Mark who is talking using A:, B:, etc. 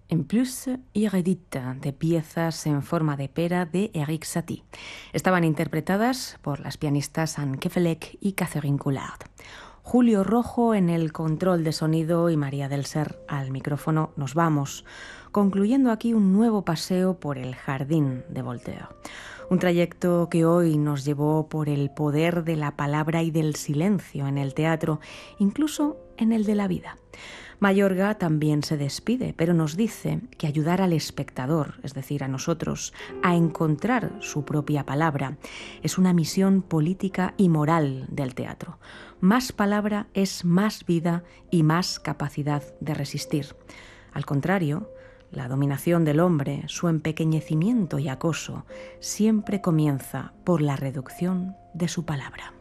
A: En plus inédite de piezas en forma de pera de Erik Satie. Estaban interpretadas por las pianistas Anne Kefelec y Catherine Coulard. Julio Rojo en el control de sonido y María del Ser al micrófono. Nos vamos, concluyendo aquí un nuevo paseo por el jardín de Voltaire. Un trayecto que hoy nos llevó por el poder de la palabra y del silencio en el teatro, incluso en el de la vida. Mayorga también se despide, pero nos dice que ayudar al espectador, es decir, a nosotros, a encontrar su propia palabra, es una misión política y moral del teatro. Más palabra es más vida y más capacidad de resistir. Al contrario, la dominación del hombre, su empequeñecimiento y acoso, siempre comienza por la reducción de su palabra.